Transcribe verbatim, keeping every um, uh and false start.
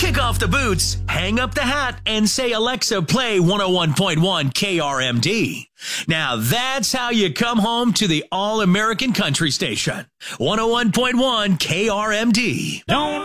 Kick off the boots, hang up the hat, and say, Alexa, play one oh one point one K R M D. Now that's how you come home to the all-American country station. one oh one point one K R M D. Don't